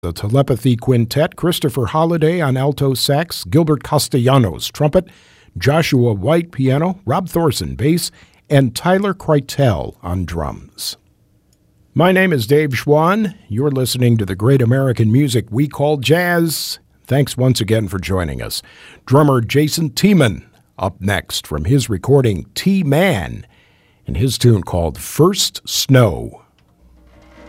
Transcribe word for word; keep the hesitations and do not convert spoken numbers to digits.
The Telepathy Quintet, Christopher Holliday on alto sax, Gilbert Castellanos trumpet, Joshua White piano, Rob Thorson bass, and Tyler Kreitel on drums. My name is Dave Schwann. You're listening to the great American music we call jazz. Thanks once again for joining us. Drummer Jason Tiemann up next from his recording T-Man and his tune called First Snow.